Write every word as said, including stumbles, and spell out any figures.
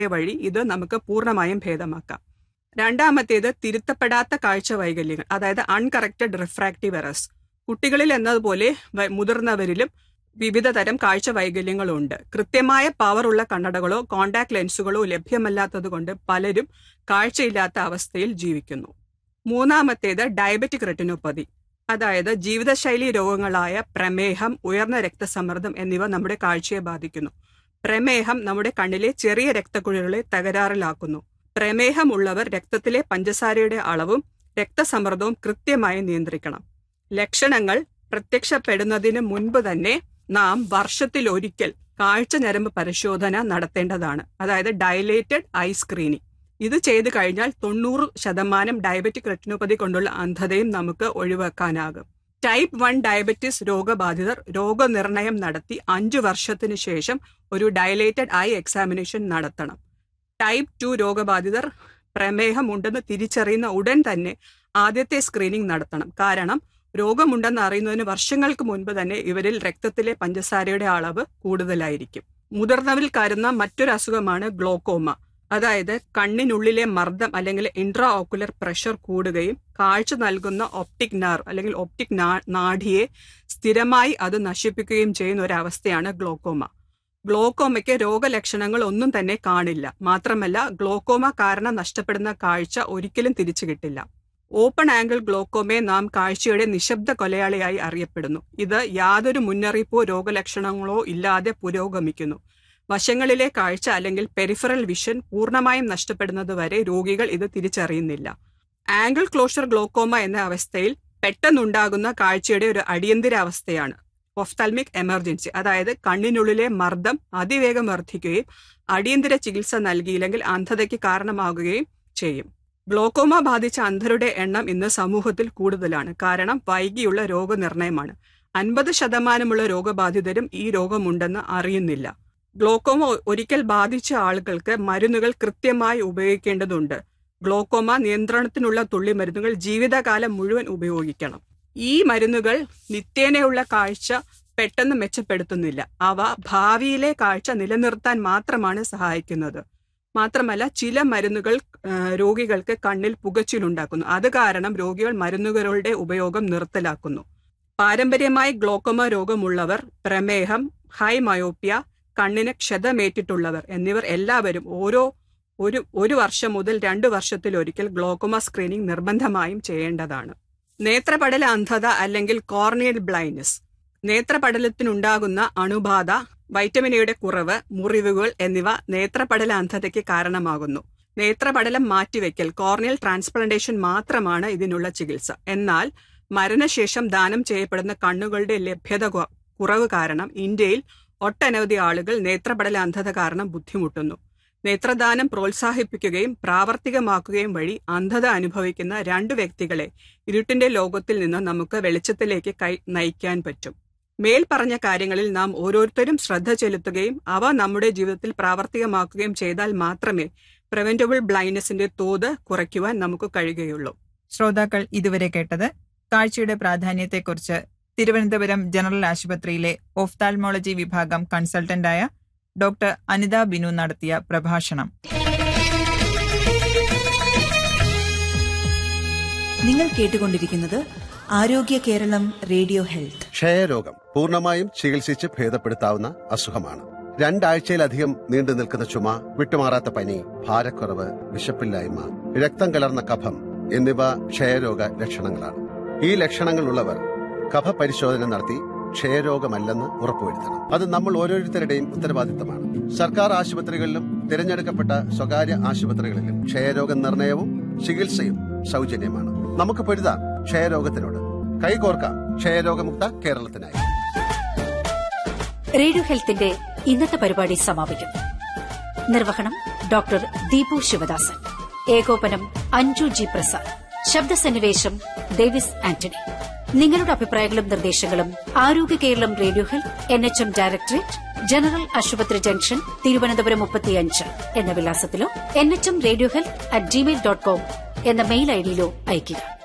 വഴി ഇത് നമുക്ക് പൂർണ്ണമായും ഭേദമാക്കാം. രണ്ടാമത്തേത് തിരുത്തപ്പെടാത്ത കാഴ്ച വൈകല്യങ്ങൾ, അതായത് അൺകറക്റ്റഡ് റിഫ്രാക്റ്റീവ് എറേഴ്സ്. കുട്ടികളിൽ എന്നതുപോലെ മുതിർന്നവരിലും വിവിധ തരം കാഴ്ച വൈകല്യങ്ങളുണ്ട്. കൃത്യമായ പവറുള്ള കണ്ണടകളോ കോണ്ടാക്ട് ലെൻസുകളോ ലഭ്യമല്ലാത്തതുകൊണ്ട് പലരും കാഴ്ചയില്ലാത്ത അവസ്ഥയിൽ ജീവിക്കുന്നു. മൂന്നാമത്തേത് ഡയബറ്റിക് റെറ്റിനോപ്പതി, അതായത് ജീവിതശൈലി രോഗങ്ങളായ പ്രമേഹം, ഉയർന്ന രക്തസമ്മർദ്ദം എന്നിവ നമ്മുടെ കാഴ്ചയെ ബാധിക്കുന്നു. പ്രമേഹം നമ്മുടെ കണ്ണിലെ ചെറിയ രക്തക്കുഴലുകളെ തകരാറിലാക്കുന്നു. പ്രമേഹമുള്ളവർ രക്തത്തിലെ പഞ്ചസാരയുടെ അളവും രക്തസമ്മർദ്ദവും കൃത്യമായി നിയന്ത്രിക്കണം. ലക്ഷണങ്ങൾ പ്രത്യക്ഷപ്പെടുന്നതിന് മുൻപ് തന്നെ നാം വർഷത്തിലൊരിക്കൽ കാഴ്ച ഞരമ്പ് പരിശോധന നടത്തേണ്ടതാണ്, അതായത് ഡയലേറ്റഡ് ഐ സ്ക്രീനിങ്. ഇത് ചെയ്തു കഴിഞ്ഞാൽ തൊണ്ണൂറ് ശതമാനം ഡയബറ്റിക് റെറ്റിനോപ്പതി കൊണ്ടുള്ള അന്ധതയും നമുക്ക് ഒഴിവാക്കാനാകും. ടൈപ്പ് വൺ ഡയബറ്റീസ് രോഗബാധിതർ രോഗനിർണയം നടത്തി അഞ്ചു വർഷത്തിനു ശേഷം ഒരു ഡയലേറ്റഡ് ഐ എക്സാമിനേഷൻ നടത്തണം. ടൈപ്പ് ടു രോഗബാധിതർ പ്രമേഹം ഉണ്ടെന്ന് തിരിച്ചറിയുന്ന ഉടൻ തന്നെ ആദ്യത്തെ സ്ക്രീനിംഗ് നടത്തണം. കാരണം രോഗമുണ്ടെന്ന് അറിയുന്നതിന് വർഷങ്ങൾക്ക് മുൻപ് തന്നെ ഇവരിൽ രക്തത്തിലെ പഞ്ചസാരയുടെ അളവ് കൂടുതലായിരിക്കും. മുതിർന്നവരിൽ കാണുന്ന മറ്റൊരു അസുഖമാണ് ഗ്ലോക്കോമ, അതായത് കണ്ണിനുള്ളിലെ മർദ്ദം അല്ലെങ്കിൽ ഇൻട്രാ ഓക്കുലർ പ്രഷർ കൂടുകയും കാഴ്ച നൽകുന്ന ഒപ്റ്റിക് നെർവ് അല്ലെങ്കിൽ ഒപ്റ്റിക് നാഡിയെ സ്ഥിരമായി അത് നശിപ്പിക്കുകയും ചെയ്യുന്ന ഒരവസ്ഥയാണ് ഗ്ലോക്കോമ. ഗ്ലോക്കോമയ്ക്ക് രോഗലക്ഷണങ്ങൾ ഒന്നും തന്നെ കാണില്ല. മാത്രമല്ല, ഗ്ലോക്കോമ കാരണം നഷ്ടപ്പെടുന്ന കാഴ്ച ഒരിക്കലും തിരിച്ചു കിട്ടില്ല. ഓപ്പൺ ആംഗിൾ ഗ്ലോക്കോമയെ നാം കാഴ്ചയുടെ നിശബ്ദ കൊലയാളിയായി അറിയപ്പെടുന്നു. ഇത് യാതൊരു മുന്നറിയിപ്പോ രോഗലക്ഷണങ്ങളോ ഇല്ലാതെ പുരോഗമിക്കുന്നു. വശങ്ങളിലെ കാഴ്ച അല്ലെങ്കിൽ പെരിഫറൽ വിഷൻ പൂർണ്ണമായും നഷ്ടപ്പെടുന്നതുവരെ രോഗികൾ ഇത് തിരിച്ചറിയുന്നില്ല. ആംഗിൾ ക്ലോഷർ ഗ്ലോക്കോമ എന്ന അവസ്ഥയിൽ പെട്ടെന്നുണ്ടാകുന്ന കാഴ്ചയുടെ ഒരു അടിയന്തര അവസ്ഥയാണ് ഒഫ്താൽമിക് എമർജൻസി, അതായത് കണ്ണിനുള്ളിലെ മർദ്ദം അതിവേഗം വർദ്ധിക്കുകയും അടിയന്തര ചികിത്സ നൽകിയില്ലെങ്കിൽ അന്ധതയ്ക്ക് കാരണമാകുകയും ചെയ്യും. ഗ്ലോക്കോമ ബാധിച്ച അന്ധരുടെ എണ്ണം ഇന്ന് സമൂഹത്തിൽ കൂടുതലാണ്. കാരണം വൈകിയുള്ള രോഗനിർണയമാണ്. അൻപത് ശതമാനമുള്ള രോഗബാധിതരും ഈ രോഗമുണ്ടെന്ന് അറിയുന്നില്ല. ഗ്ലോക്കോമ ഒരിക്കൽ ബാധിച്ച ആളുകൾക്ക് മരുന്നുകൾ കൃത്യമായി ഉപയോഗിക്കേണ്ടതുണ്ട്. ഗ്ലോക്കോമ നിയന്ത്രണത്തിനുള്ള തുള്ളിമരുന്നുകൾ ജീവിതകാലം മുഴുവൻ ഉപയോഗിക്കണം. ഈ മരുന്നുകൾ നിത്യേനയുള്ള കാഴ്ച പെട്ടെന്ന് മെച്ചപ്പെടുത്തുന്നില്ല. അവ ഭാവിയിലെ കാഴ്ച നിലനിർത്താൻ മാത്രമാണ് സഹായിക്കുന്നത്. മാത്രമല്ല, ചില മരുന്നുകൾ രോഗികൾക്ക് കണ്ണിൽ പുകച്ചിലുണ്ടാക്കുന്നു. അത് കാരണം രോഗികൾ മരുന്നുകളുടെ ഉപയോഗം നിർത്തലാക്കുന്നു. പാരമ്പര്യമായി ഗ്ലോക്കോമ രോഗമുള്ളവർ, പ്രമേഹം, ഹൈ മയോപ്പിയ, കണ്ണിന് ക്ഷതമേറ്റിട്ടുള്ളവർ എന്നിവർ എല്ലാവരും ഓരോ ഒരു ഒരു വർഷം മുതൽ രണ്ടു വർഷത്തിലൊരിക്കൽ ഗ്ലോക്കോമ സ്ക്രീനിംഗ് നിർബന്ധമായും ചെയ്യേണ്ടതാണ്. നേത്രപടല അന്ധത അല്ലെങ്കിൽ കോർണിയൽ ബ്ലൈൻഡ്നസ്. നേത്രപടലത്തിനുണ്ടാകുന്ന അണുബാധ, വൈറ്റമിൻ എയുടെ കുറവ്, മുറിവുകൾ എന്നിവ നേത്രപടല അന്ധതയ്ക്ക് കാരണമാകുന്നു. നേത്രപടലം മാറ്റിവെക്കൽ, കോർണിയൽ ട്രാൻസ്പ്ലാന്റേഷൻ മാത്രമാണ് ഇതിനുള്ള ചികിത്സ. എന്നാൽ മരണശേഷം ദാനം ചെയ്യപ്പെടുന്ന കണ്ണുകളുടെ ലഭ്യത കുറവ് കാരണം ഇന്ത്യയിൽ ഒട്ടനവധി ആളുകൾ നേത്രപടല അന്ധത കാരണം ബുദ്ധിമുട്ടുന്നു. നേത്രദാനം പ്രോത്സാഹിപ്പിക്കുകയും പ്രാവർത്തികമാക്കുകയും വഴി അന്ധത അനുഭവിക്കുന്ന രണ്ട് വ്യക്തികളെ ഇരുട്ടിന്റെ ലോകത്തിൽ നിന്ന് നമുക്ക് വെളിച്ചത്തിലേക്ക് കൈ നയിക്കാൻ പറ്റും. മേൽ പറഞ്ഞ കാര്യങ്ങളിൽ നാം ഓരോരുത്തരും ശ്രദ്ധ ചെലുത്തുകയും അവ നമ്മുടെ ജീവിതത്തിൽ പ്രാവർത്തികമാക്കുകയും ചെയ്താൽ മാത്രമേ പ്രിവെന്റബിൾ ബ്ലൈൻഡ്നസിന്റെ തോത് കുറയ്ക്കുവാൻ നമുക്ക് കഴിയുകയുള്ളൂ. ശ്രോതാക്കൾ ഇതുവരെ കേട്ടത് കാഴ്ചയുടെ പ്രാധാന്യത്തെക്കുറിച്ച് തിരുവനന്തപുരം ജനറൽ ആശുപത്രിയിലെ ഓഫ്താൽമോളജി വിഭാഗം കൺസൾട്ടന്റായ ഡോക്ടർ അനിത ബിനു നടത്തിയ പ്രഭാഷണം. നിങ്ങൾ കേട്ടുകൊണ്ടിരിക്കുന്നത് ആരോഗ്യ കേരളം റേഡിയോ ഹെൽത്ത്. ക്ഷയരോഗം പൂർണ്ണമായും ചികിത്സിച്ച് ഭേദപ്പെടുത്താവുന്ന അസുഖമാണ്. രണ്ടാഴ്ചയിലധികം നീണ്ടു നിൽക്കുന്ന ചുമ, വിട്ടുമാറാത്ത പനി, ഭാരക്കുറവ്, വിശപ്പില്ലായ്മ, രക്തം കലർന്ന കഫം എന്നിവ ക്ഷയരോഗ ലക്ഷണങ്ങളാണ്. ഈ ലക്ഷണങ്ങളുള്ളവർ കഫ പരിശോധന നടത്തി ക്ഷയരോഗമല്ലെന്ന് ഉറപ്പുവരുത്തണം. അത് നമ്മൾ ഓരോരുത്തരുടെയും ഉത്തരവാദിത്തമാണ്. സർക്കാർ ആശുപത്രികളിലും തിരഞ്ഞെടുക്കപ്പെട്ട സ്വകാര്യ ആശുപത്രികളിലും ക്ഷയരോഗ നിർണയവും ചികിത്സയും സൗജന്യമാണ്. നമുക്ക് പൊരുതാം ക്ഷയരോഗത്തിനോട്. കൈകോർക്കാം ക്ഷയരോഗമുക്ത കേരളത്തിനായി. റേഡിയോ ഹെൽത്തിന്റെ ഇന്നത്തെ പരിപാടി സമാപിക്കുന്നു. നിർവഹണം ഡോക്ടർ ദീപു ശിവദാസൻ. ഏകോപനം അഞ്ജു ജി പ്രസാദ്. ശബ്ദസന്നിവേശം ഡേവിസ് ആന്റണി. നിങ്ങളുടെ അഭിപ്രായങ്ങളും നിർദ്ദേശങ്ങളും ആരോഗ്യ Keralam radio health, N H M directorate, general ആശുപത്രി ജംഗ്ഷൻ, തിരുവനന്തപുരം മുപ്പത്തിയഞ്ച് എന്ന വിലാസത്തിലോ N H M radio health at Gmail dot com എന്ന മെയിൽ ഐഡിയിലോ അയയ്ക്കുക.